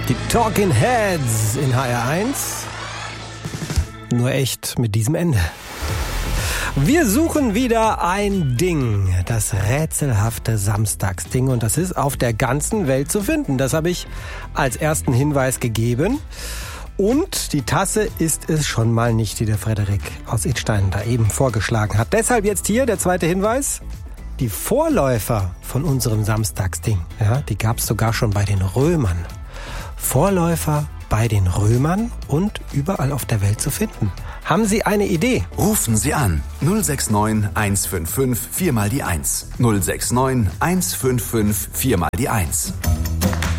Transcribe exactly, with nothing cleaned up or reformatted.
Die Talking Heads in H R eins. Nur echt mit diesem Ende. Wir suchen wieder ein Ding, das rätselhafte Samstagsding, und das ist auf der ganzen Welt zu finden. Das habe ich als ersten Hinweis gegeben. Und die Tasse ist es schon mal nicht, die der Frederik aus Idstein da eben vorgeschlagen hat. Deshalb jetzt hier der zweite Hinweis. Die Vorläufer von unserem Samstagsding, ja, die gab es sogar schon bei den Römern. Vorläufer bei den Römern und überall auf der Welt zu finden. Haben Sie eine Idee? Rufen Sie an null sechs neun eins fünf fünf vier mal die eins. null sechs neun eins fünf fünf vier mal die eins.